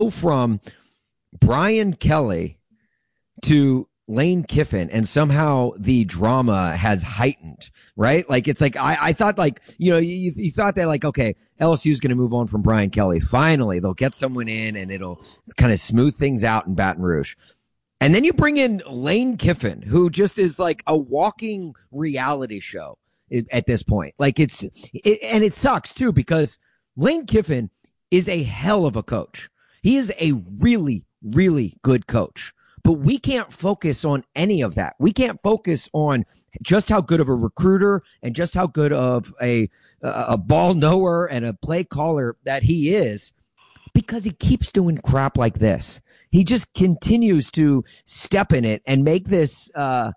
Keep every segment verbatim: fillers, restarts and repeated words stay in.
go from Brian Kelly to Lane Kiffin, and somehow the drama has heightened, right? Like, it's like, I, I thought, like, you know, you, you thought that, like, okay, L S U is going to move on from Brian Kelly. Finally, they'll get someone in and it'll kind of smooth things out in Baton Rouge. And then you bring in Lane Kiffin, who just is like a walking reality show at this point. Like, it's, it, and it sucks too, because Lane Kiffin is a hell of a coach. He is a really, really good coach. But we can't focus on any of that. We can't focus on just how good of a recruiter and just how good of a a ball knower and a play caller that he is, because he keeps doing crap like this. He just continues to step in it and make this uh,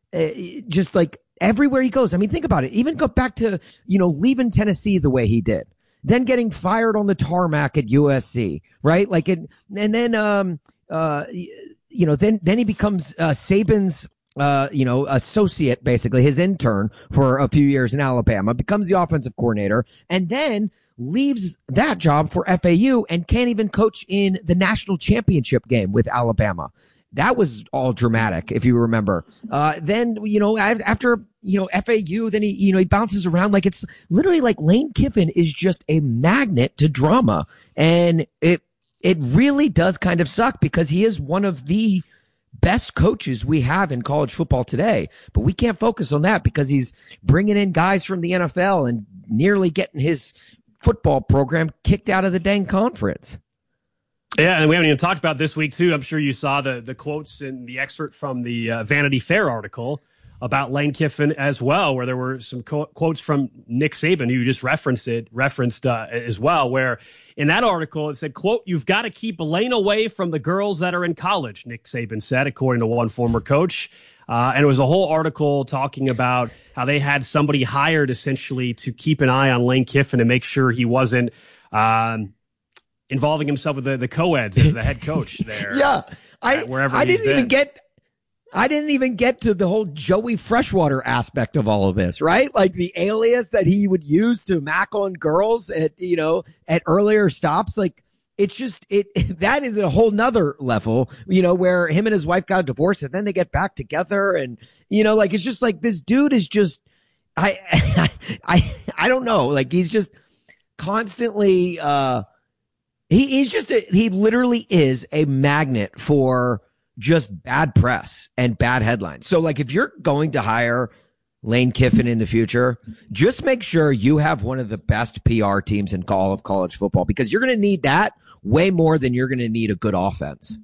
just like everywhere he goes. I mean, think about it. Even go back to, you know, leaving Tennessee the way he did, then getting fired on the tarmac at U S C, right? Like it, and then um uh. You know, then then he becomes uh, Saban's, uh, you know, associate, basically his intern for a few years in Alabama, becomes the offensive coordinator, and then leaves that job for F A U and can't even coach in the national championship game with Alabama. That was all dramatic, if you remember. Uh, then, you know, after, you know, F A U, then he, you know, he bounces around. Like, it's literally like Lane Kiffin is just a magnet to drama, and it. It really does kind of suck, because he is one of the best coaches we have in college football today. But we can't focus on that because he's bringing in guys from the N F L and nearly getting his football program kicked out of the dang conference. Yeah, and we haven't even talked about this week, too. I'm sure you saw the, the quotes in the excerpt from the uh, Vanity Fair article about Lane Kiffin as well, where there were some co- quotes from Nick Saban, who just referenced it, referenced uh, as well, where in that article it said, quote, "You've got to keep Lane away from the girls that are in college," Nick Saban said, according to one former coach. Uh, and it was a whole article talking about how they had somebody hired essentially to keep an eye on Lane Kiffin and make sure he wasn't um, involving himself with the, the co-eds as the head coach there. yeah, I, wherever I didn't been. even get... I didn't even get to the whole Joey Freshwater aspect of all of this, right? Like the alias that he would use to mac on girls at, you know, at earlier stops. Like, it's just, it, that is a whole nother level, you know, where him and his wife got divorced and then they get back together. And, you know, like, it's just like, this dude is just, I, I, I don't know. Like, he's just constantly, uh, he, he's just, a, he literally is a magnet for just bad press and bad headlines. So, like, if you're going to hire Lane Kiffin in the future, just make sure you have one of the best P R teams in all of college football, because you're going to need that way more than you're going to need a good offense.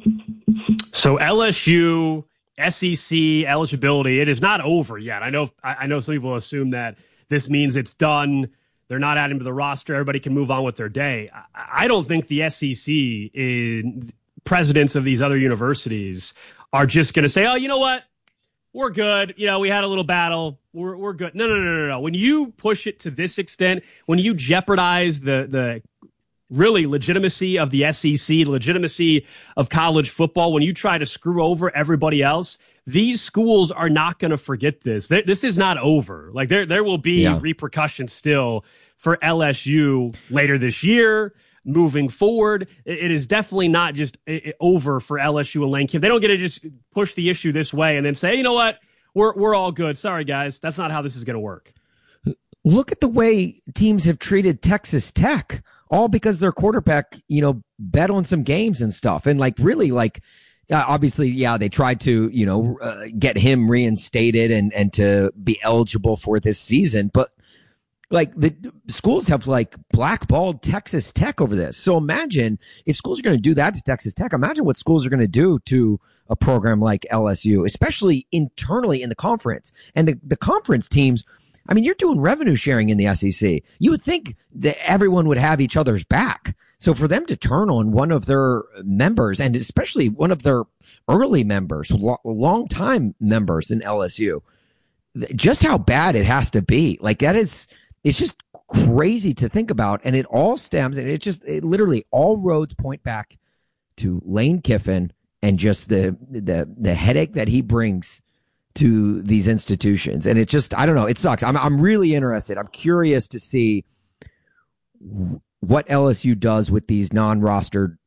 So L S U, S E C eligibility, it is not over yet. I know, I know some people assume that this means it's done. They're not adding to the roster. Everybody can move on with their day. I, I don't think the S E C in presidents of these other universities are just going to say, "Oh, you know what? We're good. You know, we had a little battle. We're we're good." No, no, no, no, no. When you push it to this extent, when you jeopardize the the really legitimacy of the S E C, legitimacy of college football, when you try to screw over everybody else, these schools are not going to forget this. This is not over. Like, there there will be yeah. repercussions still for L S U later this year. Moving forward, it is definitely not just over for L S U and Lane Kiffin. They don't get to just push the issue this way and then say, "You know what, we're we're all good. Sorry, guys, that's not how this is going to work." Look at the way teams have treated Texas Tech, all because their quarterback, you know, bet on some games and stuff, and like really, like uh, obviously, yeah, they tried to, you know, uh, get him reinstated and and to be eligible for this season, but. Like, the schools have, like, blackballed Texas Tech over this. So imagine if schools are going to do that to Texas Tech, imagine what schools are going to do to a program like L S U, especially internally in the conference. And the, the conference teams, I mean, you're doing revenue sharing in the S E C. You would think that everyone would have each other's back. So for them to turn on one of their members, and especially one of their early members, long-time members in L S U, just how bad it has to be. Like, that is... It's just crazy to think about, and it all stems, and it just, it literally, all roads point back to Lane Kiffin and just the the the headache that he brings to these institutions. And it just, I don't know, it sucks. I'm I'm really interested. I'm curious to see what L S U does with these non-rostered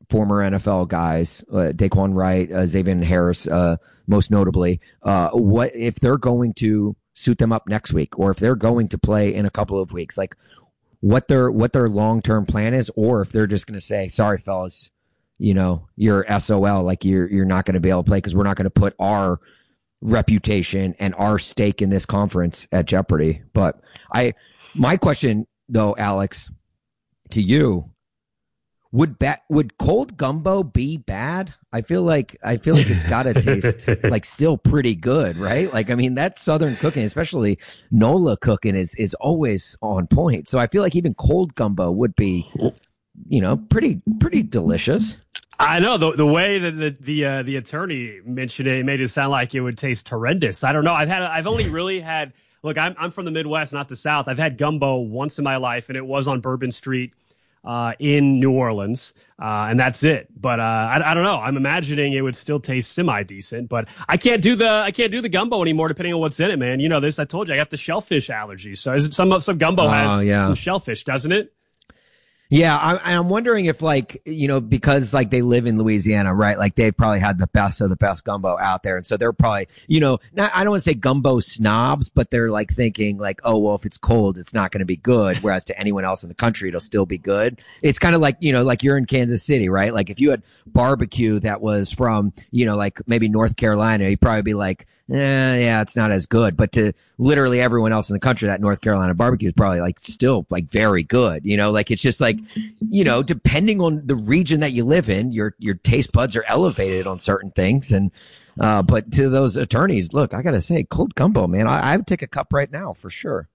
former N F L guys, uh, Daquan Wright, uh, Xavier Harris, uh, most notably, uh, what if they're going to suit them up next week, or if they're going to play in a couple of weeks, like what their what their long term plan is, or if they're just going to say, sorry, fellas, you know, you're S O L, like you're you're not going to be able to play because we're not going to put our reputation and our stake in this conference at jeopardy. But I, my question though, Alex, to you, would ba- would cold gumbo be bad? I feel like I feel like it's got to taste like still pretty good, right? Like, I mean, that Southern cooking, especially NOLA cooking, is is always on point. So I feel like even cold gumbo would be, you know, pretty pretty delicious. I know the the way that the the uh, the attorney mentioned it, it made it sound like it would taste horrendous. I don't know. I've had I've only really had look. I'm I'm from the Midwest, not the South. I've had gumbo once in my life, and it was on Bourbon Street uh, in New Orleans, uh, and that's it. But uh, I I don't know. I'm imagining it would still taste semi decent, but I can't do the I can't do the gumbo anymore, depending on what's in it, man. You know this. I told you I got the shellfish allergy, so is it some some gumbo Oh, has yeah. some shellfish, doesn't it? Yeah, I, I'm wondering if, like, you know, because like they live in Louisiana, right? Like they've probably had the best of the best gumbo out there, and so they're probably, you know, not, I don't want to say gumbo snobs, but they're like thinking like, oh well, if it's cold, it's not going to be good. Whereas to anyone else in the country, it'll still be good. It's kind of like, you know, like you're in Kansas City, right? Like if you had barbecue that was from, you know, like maybe North Carolina, you'd probably be like, eh, yeah, it's not as good. But to literally everyone else in the country, that North Carolina barbecue is probably like still like very good. You know, like it's just like, you know, depending on the region that you live in, your your taste buds are elevated on certain things. And uh, but to those attorneys, look, I gotta say, cold gumbo, man, I, I would take a cup right now for sure.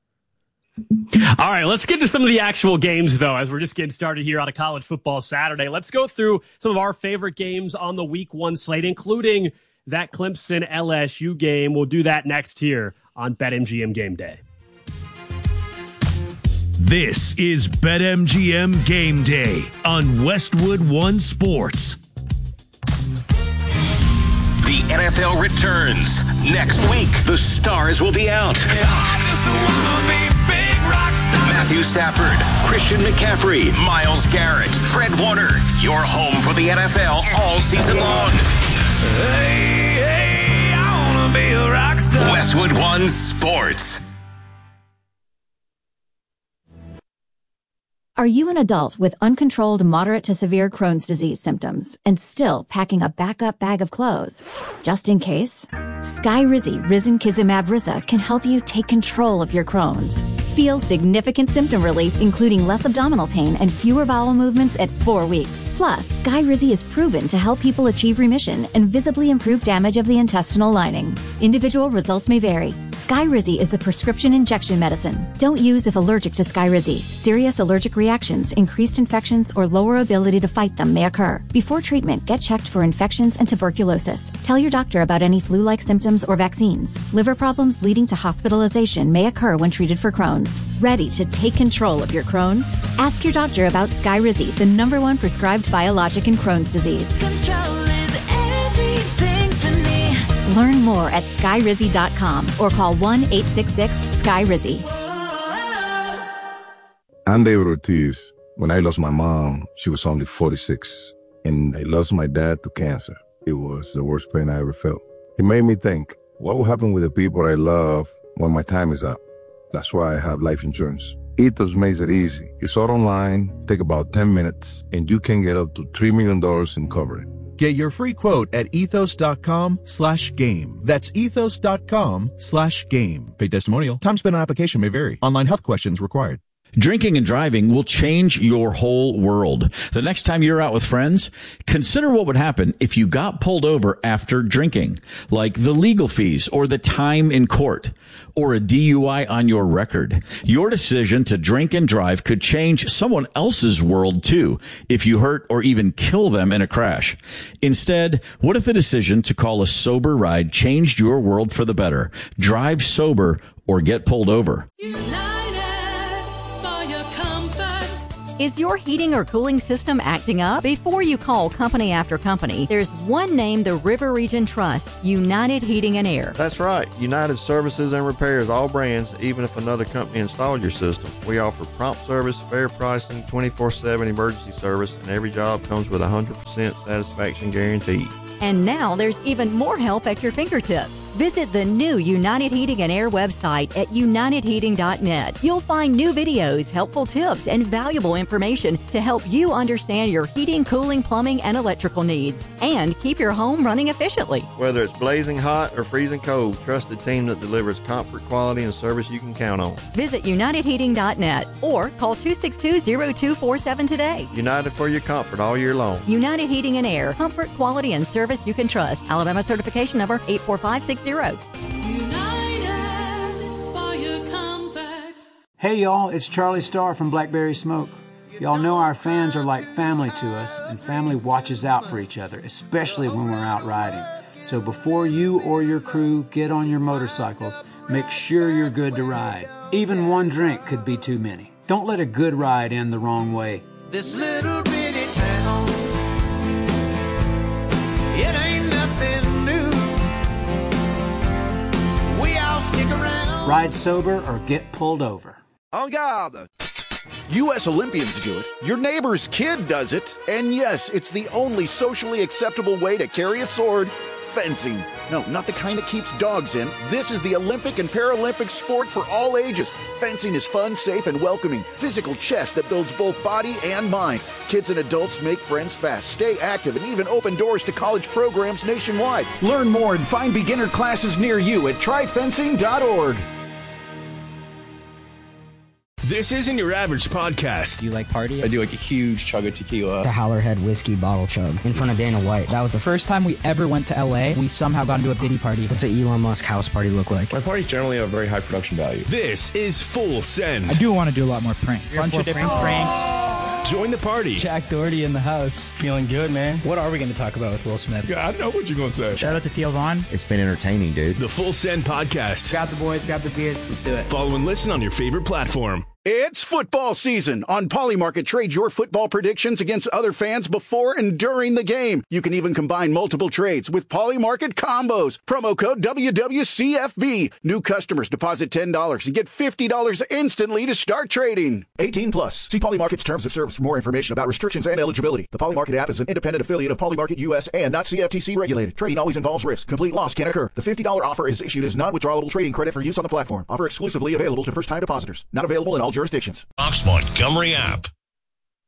All right, let's get to some of the actual games, though, as we're just getting started here on a college football Saturday. Let's go through some of our favorite games on the week one slate, including that Clemson L S U game. We'll do that next here on BetMGM Game Day. This is BetMGM Game Day on Westwood One Sports. The N F L returns. Next week, the stars will be out. Matthew Stafford, Christian McCaffrey, Myles Garrett, Fred Warner. Your home for the N F L all season long. Hey, hey, I wanna be a rock star. Westwood One Sports. Are you an adult with uncontrolled moderate to severe Crohn's disease symptoms and still packing a backup bag of clothes? Just in case? Skyrizi Risankizumab Riza can help you take control of your Crohn's. Feel significant symptom relief, including less abdominal pain and fewer bowel movements at four weeks. Plus, Skyrizi is proven to help people achieve remission and visibly improve damage of the intestinal lining. Individual results may vary. Skyrizi is a prescription injection medicine. Don't use if allergic to Skyrizi. Serious allergic reactions, increased infections, or lower ability to fight them may occur. Before treatment, get checked for infections and tuberculosis. Tell your doctor about any flu-like symptoms or vaccines. Liver problems leading to hospitalization may occur when treated for Crohn's. Ready to take control of your Crohn's? Ask your doctor about Skyrizi, the number one prescribed biologic in Crohn's disease. Control is everything to me. Learn more at skyrizi dot com or call one eight six six Skyrizi. I'm David Ortiz. When I lost my mom, she was only forty-six, and I lost my dad to cancer. It was the worst pain I ever felt. It made me think, what will happen with the people I love when my time is up? That's why I have life insurance. Ethos makes it easy. It's all online, take about ten minutes, and you can get up to three million dollars in coverage. Get your free quote at ethos.com slash game. That's ethos.com slash game. Paid testimonial. Time spent on application may vary. Online health questions required. Drinking and driving will change your whole world. The next time you're out with friends, consider what would happen if you got pulled over after drinking, like the legal fees or the time in court or a D U I on your record. Your decision to drink and drive could change someone else's world too if you hurt or even kill them in a crash. Instead, what if a decision to call a sober ride changed your world for the better? Drive sober or get pulled over. Is your heating or cooling system acting up? Before you call company after company, there's one name the River Region trusts, United Heating and Air. That's right. United services and repairs all brands, even if another company installed your system. We offer prompt service, fair pricing, twenty-four seven emergency service, and every job comes with a one hundred percent satisfaction guarantee. And now there's even more help at your fingertips. Visit the new United Heating and Air website at united heating dot net. You'll find new videos, helpful tips, and valuable information to help you understand your heating, cooling, plumbing, and electrical needs, and keep your home running efficiently. Whether it's blazing hot or freezing cold, trusted team that delivers comfort, quality, and service you can count on. Visit united heating dot net or call two six two, zero two four seven today. United for your comfort all year long. United Heating and Air, comfort, quality, and service you can trust. Alabama certification number eight four five six zero. Hey y'all, it's Charlie Starr from Blackberry Smoke. Y'all know our fans are like family to us, and family watches out for each other, especially when we're out riding. So before you or your crew get on your motorcycles, make sure you're good to ride. Even one drink could be too many. Don't let a good ride end the wrong way. This little bitty town, it ain't nothing new. We all stick around. Ride sober or get pulled over. En garde! U S Olympians do it, your neighbor's kid does it, and yes, it's the only socially acceptable way to carry a sword, fencing. No, not the kind that keeps dogs in. This is the Olympic and Paralympic sport for all ages. Fencing is fun, safe, and welcoming. Physical chess that builds both body and mind. Kids and adults make friends fast, stay active, and even open doors to college programs nationwide. Learn more and find beginner classes near you at try fencing dot org. This isn't your average podcast. Do you like party? I do like a huge chug of tequila. The Howlerhead whiskey bottle chug in front of Dana White. That was the first time we ever went to L A. We somehow got into a Diddy party. What's an Elon Musk house party look like? My parties generally have a very high production value. This is Full Send. I do want to do a lot more pranks. A bunch of different pranks. pranks. Join the party. Jack Doherty in the house. Feeling good, man. What are we going to talk about with Will Smith? Yeah, I know what you're going to say. Shout out to Theo Vaughn. It's been entertaining, dude. The Full Send Podcast. Grab the boys, grab the beers. Let's do it. Follow and listen on your favorite platform. It's football season. On Polymarket, trade your football predictions against other fans before and during the game. You can even combine multiple trades with Polymarket combos. Promo code W W C F B. New customers deposit ten dollars and get fifty dollars instantly to start trading. eighteen plus. See Polymarket's terms of service for more information about restrictions and eligibility. The Polymarket app is an independent affiliate of Polymarket U S and not C F T C regulated. Trading always involves risk. Complete loss can occur. The fifty dollars offer is issued as non-withdrawable trading credit for use on the platform. Offer exclusively available to first-time depositors. Not available in all jurisdictions. Fox Montgomery app.